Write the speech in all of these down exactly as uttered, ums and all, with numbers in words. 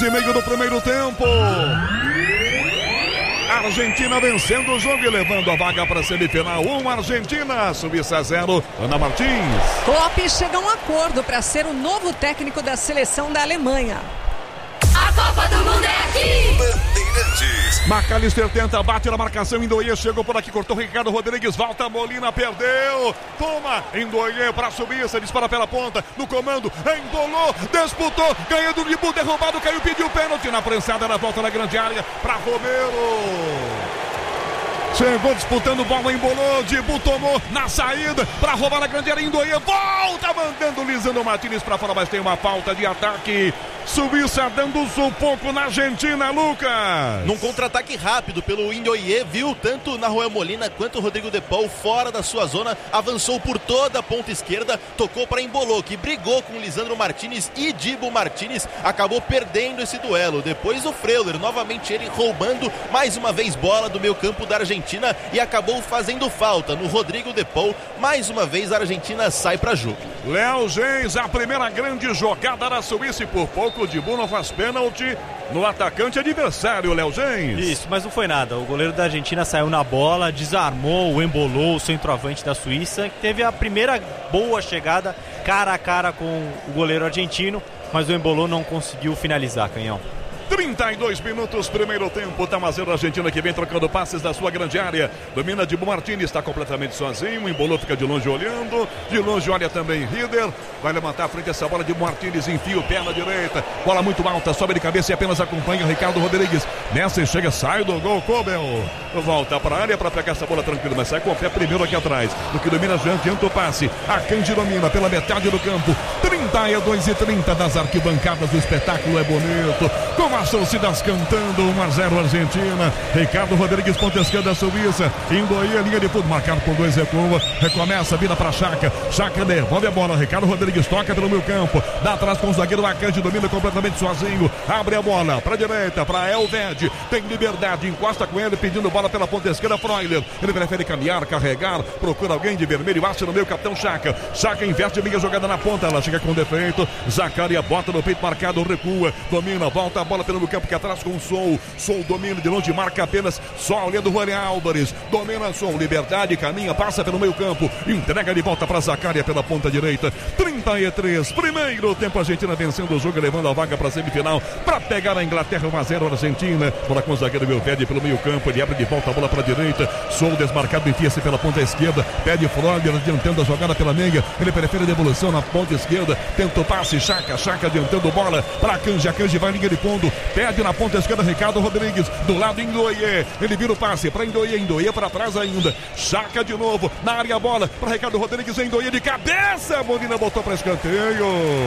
E meio do primeiro tempo. Argentina vencendo o jogo e levando a vaga para a semifinal. um Argentina, Suíça zero. Ana Martins. Klopp chega a um acordo para ser o novo técnico da seleção da Alemanha. A Copa do Mundo é aqui! Bandeirantes. McAllister tenta, bate na marcação. Indoie chegou por aqui, cortou Ricardo Rodrigues. Volta, Molina perdeu. Toma, Indoie para a Suíça, dispara pela ponta. No comando, embolou, disputou, ganhando o drible, derrubado, caiu, pediu pênalti. Na prensada, na volta na grande área para Romero. Chegou disputando bola, embolou, Dibu tomou na saída para roubar a grande área. Indoie volta, mandando Lisandro Martínez para fora, mas tem uma falta de ataque. Suíça dando sufoco na Argentina, Lucas. Num contra-ataque rápido pelo Indoie, viu tanto Nahuel Molina quanto o Rodrigo De Paul fora da sua zona, avançou por toda a ponta esquerda, tocou para Embolou, que brigou com Lisandro Martínez e Dibu Martínez, acabou perdendo esse duelo. Depois o Freuler, novamente ele roubando mais uma vez bola do meio campo da Argentina e acabou fazendo falta no Rodrigo De Paul. Mais uma vez a Argentina sai para jogo. Léo Gens, a primeira grande jogada da Suíça e por pouco o Dibu não faz pênalti no atacante adversário, Léo Gens. Isso, mas não foi nada. O goleiro da Argentina saiu na bola, desarmou o Embolou, o centroavante da Suíça, que teve a primeira boa chegada cara a cara com o goleiro argentino, mas o Embolou não conseguiu finalizar, Canhão. trinta e dois minutos, primeiro tempo, tá mas a Argentina que vem trocando passes da sua grande área, domina Dibu Martínez, está completamente sozinho, Embolou fica de longe olhando, de longe olha também Rieder, vai levantar a frente essa bola, Dibu Martínez enfia o pé na direita, bola muito alta, sobe de cabeça e apenas acompanha o Ricardo Rodrigues, nessa chega, sai do gol, Kobel, volta para a área para pegar essa bola tranquila, mas sai com o pé primeiro aqui atrás, do que domina já adianta o passe, a Candy domina pela metade do campo, trinta e dois e trinta das arquibancadas, o espetáculo é bonito, com torcidas cantando, um a zero Argentina. Ricardo Rodrigues, ponta esquerda, Suíça. Indoie, linha de fundo, marcado por dois, recua. Recomeça, vira para Chaka. Chaka devolve a bola. Ricardo Rodrigues toca pelo meio campo. Dá atrás com o zagueiro Akanji, domina completamente sozinho. Abre a bola para direita, para Elved. Tem liberdade, encosta com ele, pedindo bola pela ponta esquerda. Freuler. Ele prefere caminhar, carregar. Procura alguém de vermelho, acha no meio, capitão Chaka. Chaka inverte meia jogada na ponta. Ela chega com defeito. Zacaria bota no peito marcado, recua. Domina, volta a bola pelo no campo que atrás com o Sol, Sol domina de longe, marca apenas só olhando o Julián Álvares, domina Sol, liberdade, caminha, passa pelo meio campo, entrega de volta para Zacaria pela ponta direita, trinta e três, primeiro tempo, a Argentina vencendo o jogo, levando a vaga para a semifinal, para pegar a Inglaterra, um a zero Argentina, bola com o zagueiro Belvede pelo meio campo, ele abre de volta a bola para a direita, Sol desmarcado, enfia-se pela ponta esquerda, pede Freuler adiantando a jogada pela meia, ele prefere a devolução na ponta esquerda, tenta o passe, Chaka, Chaka adiantando bola para Akanji, Akanji vai linha de fundo, pede na ponta esquerda Ricardo Rodrigues, do lado Indoie, ele vira o passe para Indoie, Indoie para trás ainda, Chaka de novo, na área a bola para Ricardo Rodrigues, Indoie de cabeça, Molina botou para escanteio,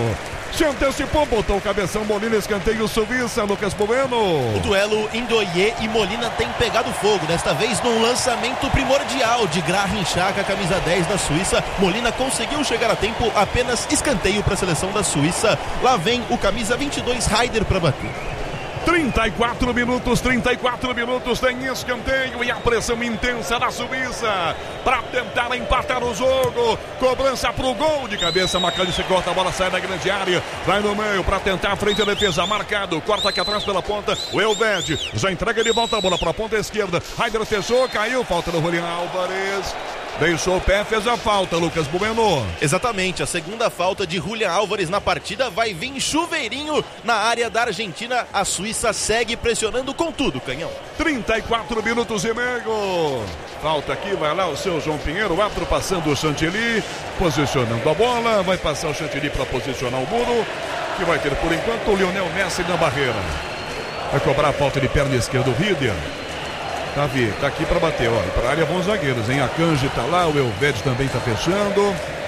se antecipou, botou o cabeção, Molina, escanteio, Suíça, Lucas Bueno. O duelo Indoie e Molina tem pegado fogo, desta vez num lançamento primordial de Granit Xhaka, camisa dez da Suíça, Molina conseguiu chegar a tempo, apenas escanteio para a seleção da Suíça, lá vem o camisa vinte e dois, Haider para bater. trinta e quatro minutos, trinta e quatro minutos, tem escanteio e a pressão intensa da Suíça para tentar empatar o jogo, cobrança pro gol de cabeça, McAllister corta a bola, sai da grande área, vai no meio para tentar a frente a defesa, marcado, corta aqui atrás pela ponta, o Elved já entrega de volta a bola para a ponta esquerda, Haider fechou, caiu, falta do Julián Álvares. Deixou o pé, fez a falta, Lucas Bueno. Exatamente, a segunda falta de Julián Álvares na partida, vai vir chuveirinho na área da Argentina, a Suíça segue pressionando com tudo, Canhão. trinta e quatro minutos e meio, falta aqui, vai lá o seu João Pinheiro, o árbitro passando o Chantilly, posicionando a bola, vai passar o Chantilly para posicionar o muro, que vai ter por enquanto o Lionel Messi na barreira. Vai cobrar a falta de perna esquerda do Rieder. Davi, tá aqui para bater, olha, para a área bons zagueiros, hein? A Akanji tá lá, o Elved também tá fechando.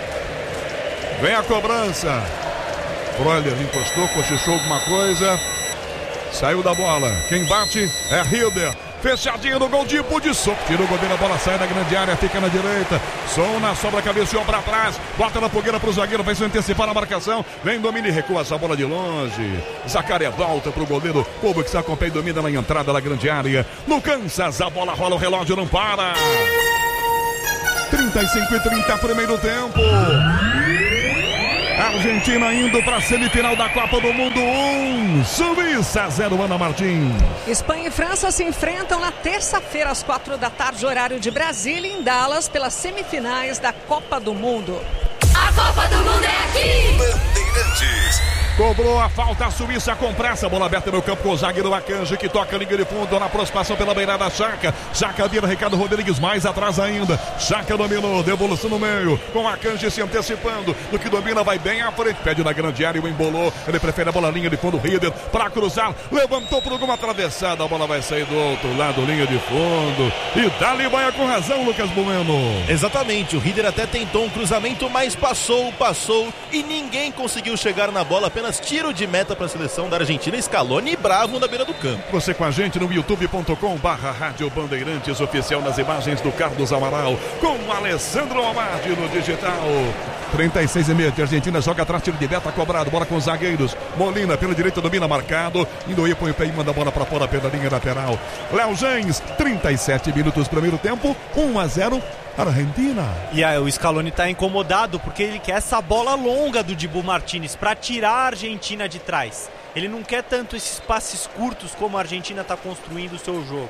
Vem a cobrança. Freuler encostou, cochichou alguma coisa. Saiu da bola. Quem bate é Rieder. Fechadinho no gol de Pude Soco. Tira o goleiro, a bola sai da grande área, fica na direita. Som na sobra, cabeceou para trás. Bota na fogueira pro zagueiro, vai se antecipar na marcação. Vem, domina e recua essa bola de longe. Zacaria volta pro goleiro. Povo que se acompanha e domina na entrada da grande área. No Kansas, a bola rola, o relógio não para. trinta e cinco e trinta, primeiro tempo. Argentina indo para a semifinal da Copa do Mundo. um, Suíça zero, Ana Martins. Espanha e França se enfrentam na terça-feira às quatro da tarde, horário de Brasília, em Dallas, pelas semifinais da Copa do Mundo. A Copa do Mundo é aqui. Bandeirantes. Cobrou a falta a Suíça com pressa. Bola aberta no campo com o zagueiro Akanji, que toca a linha de fundo na aproximação pela beirada. Chaka. Chaka vira Ricardo Rodrigues mais atrás ainda. Chaka dominou, devolução no meio. Com Akanji se antecipando. Do que domina, vai bem à frente. Pede na grande área e o embolou. Ele prefere a bola linha de fundo. Rieder para cruzar. Levantou por alguma atravessada. A bola vai sair do outro lado, linha de fundo. E dali vai com razão, Lucas Bueno. Exatamente. O Rieder até tentou um cruzamento, mas passou, passou. E ninguém conseguiu chegar na bola. Apenas tiro de meta para a seleção da Argentina. Scaloni bravo na beira do campo. Você com a gente no youtube ponto com barra Rádio Bandeirantes oficial, nas imagens do Carlos Amaral com Alessandro Amardi no digital. trinta e seis e meio, a Argentina joga atrás, tiro de meta cobrado, bola com os zagueiros. Molina pela direita domina, marcado. Indoí põe o pé e manda a bola para fora pela linha lateral. Léo Jens, trinta e sete minutos primeiro tempo, um a zero. Argentina. E aí o Scaloni tá incomodado porque ele quer essa bola longa do Dibu Martínez para tirar a Argentina de trás. Ele não quer tanto esses passes curtos como a Argentina está construindo o seu jogo.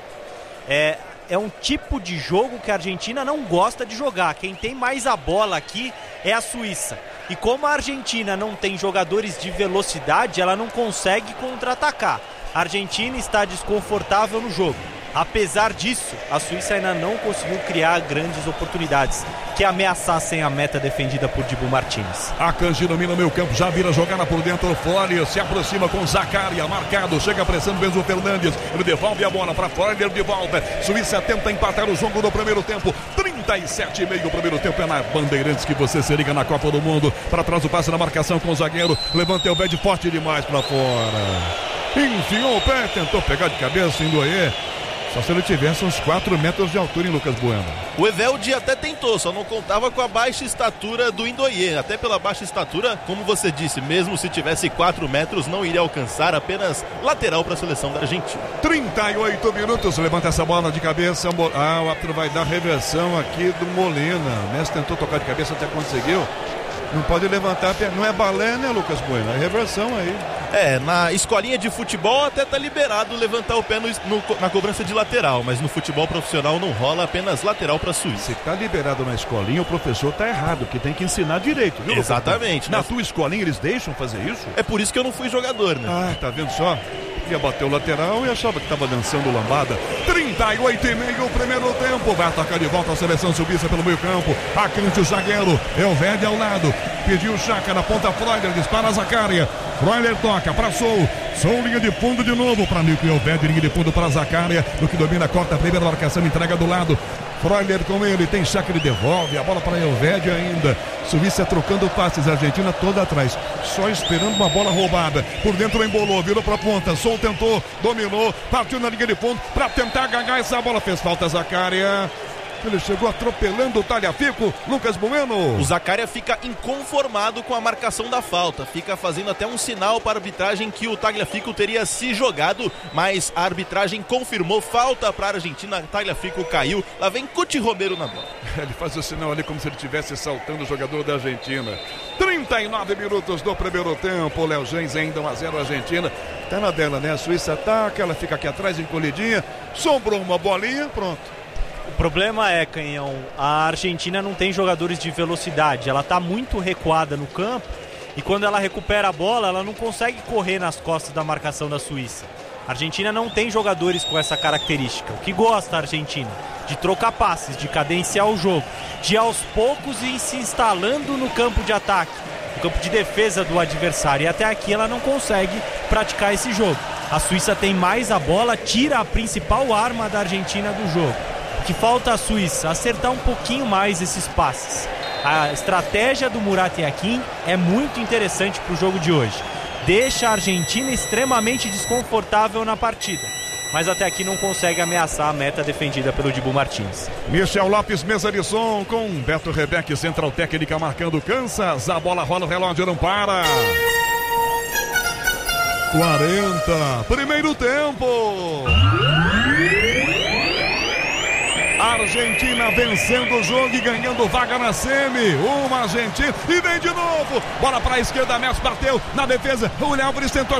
É, é um tipo de jogo que a Argentina não gosta de jogar. Quem tem mais a bola aqui é a Suíça. E como a Argentina não tem jogadores de velocidade, ela não consegue contra-atacar. A Argentina está desconfortável no jogo. Apesar disso, a Suíça ainda não conseguiu criar grandes oportunidades que ameaçassem a meta defendida por Dibu Martínez. Akanji domina o meio campo, já vira jogada por dentro. Fole se aproxima com Zaccaria, marcado, chega pressando Enzo Fernandes. Ele devolve a bola para fora, ele de volta. Suíça tenta empatar o jogo no primeiro tempo. trinta e sete e meio o primeiro tempo. É na Bandeirantes que você se liga na Copa do Mundo. Para trás o passe na marcação com o zagueiro. Levanta o pé de forte demais para fora. Enfiou o pé, tentou pegar de cabeça, Indoê. Só se ele tivesse uns quatro metros de altura em Lucas Bueno. O Eveldi até tentou, só não contava com a baixa estatura do Indoie. Até pela baixa estatura, como você disse, mesmo se tivesse quatro metros, não iria alcançar, apenas lateral para a seleção da Argentina. trinta e oito minutos, levanta essa bola de cabeça. Ah, o árbitro vai dar reversão aqui do Molina. O Messi tentou tocar de cabeça, até conseguiu. Não pode levantar, não é balé, né, Lucas Bueno? É reversão aí. É, na escolinha de futebol até tá liberado levantar o pé no, no, na cobrança de lateral, mas no futebol profissional não rola, apenas lateral pra Suíça. Se tá liberado na escolinha, o professor tá errado, que tem que ensinar direito, viu? Exatamente. Na mas... tua escolinha eles deixam fazer isso? É por isso que eu não fui jogador, né? Ah, tá vendo só? Ia bater o lateral e achava que tava dançando lambada. trinta e oito e meio o primeiro tempo. Vai atacar de volta a seleção suíça pelo meio campo. Akanji, o zagueiro. Elvedi ao lado. Pediu o Chaka na ponta. Freuler dispara a Zaccaria. Freuler toca para Sou. Sou linha de fundo de novo para Nico Elvedi. Linha de fundo para Zaccaria. Do que domina, corta a primeira marcação. Entrega do lado. Freuler com ele, tem Chaka, ele devolve a bola para Elvedi ainda. Suíça trocando passes, a Argentina toda atrás, só esperando uma bola roubada. Por dentro embolou, virou para a ponta. Sou tentou, dominou, partiu na linha de fundo para tentar ganhar essa bola. Fez falta Zaccaria. Ele chegou atropelando o Tagliafico, Lucas Bueno. O Zaccaria fica inconformado com a marcação da falta, fica fazendo até um sinal para a arbitragem que o Tagliafico teria se jogado, mas a arbitragem confirmou falta para a Argentina. Tagliafico caiu, lá vem Cuti Romero na bola. Ele faz o sinal ali como se ele estivesse saltando o jogador da Argentina. trinta e nove minutos do primeiro tempo, o Léo Jens ainda um a zero Argentina. Tá na dela, né? A Suíça ataca, ela fica aqui atrás encolhidinha, sobrou uma bolinha, pronto. O problema é, Canhão, a Argentina não tem jogadores de velocidade, ela está muito recuada no campo e quando ela recupera a bola, ela não consegue correr nas costas da marcação da Suíça. A Argentina não tem jogadores com essa característica. O que gosta a Argentina? De trocar passes, de cadenciar o jogo, de aos poucos ir se instalando no campo de ataque, no campo de defesa do adversário, e até aqui ela não consegue praticar esse jogo. A Suíça tem mais a bola, tira a principal arma da Argentina do jogo. Que falta a Suíça acertar um pouquinho mais esses passes. A estratégia do Murat Yakin é muito interessante para o jogo de hoje. Deixa a Argentina extremamente desconfortável na partida, mas até aqui não consegue ameaçar a meta defendida pelo Dibu Martínez. Michel Lopes, mesa de som com Beto Rebeck, central técnica marcando Kansas. A bola rola, o relógio não para. quarenta, primeiro tempo. Argentina vencendo o jogo e ganhando vaga na semi. Uma Argentina e vem de novo. Bola para a esquerda, Messi bateu na defesa. O Léo Álvares tentou